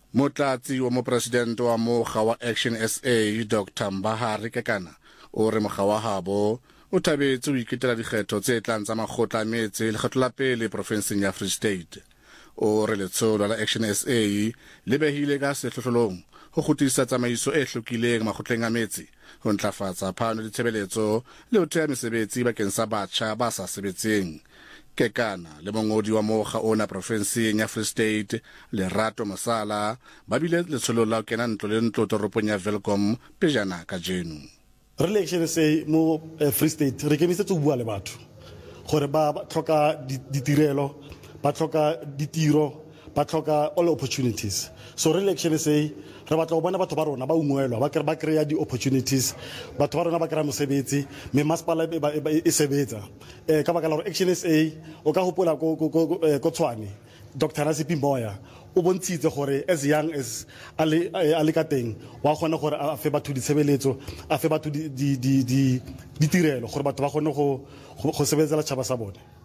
Motlatsi wa mopresidente wa mokga wa Action SA Dr Mbahari Kekana o re mokga wa habo o thabetse o iketela dikgetho tse tlang tsa makgotla a metse lekgetho la pele profenseng ya Free State. O re letsholo la Action SA le behile ka sehlohlolong ho kgutlisa tsamaiso e hlokileng makgotleng a metse ho ntlafatsa phano le tshebeletso le ho theha mesebetsi bakeng sa batjha ba sa sebetseng. Kekana le mongodi wa mokga ona profenseng ya Free State Lerato Mosala ba bile letsholo la kena ntlo le ntlo toropong ya Welkom pejana ka jeno. Re SA mo Free State re kemisetse go bua le batho gore ba tlhoka ditirelo, ba tlhoka ditiro, ba tlhoka all opportunities. So re SA re batla go bona batho ba rona ba ungwelwa ba krea di opportunities, batho ba rona ba krea mosebetsi, me masipala e sebetsa ka baka la Action SA o ka hopola ko Tshwane Dr Nasipi Mboya o bontshitse gore as young as ale ka teng wa gona gore a fe batho ditshebeletso, a fe batho ditirelo gore batho ba gone go sebetsela tšhaba sa bone.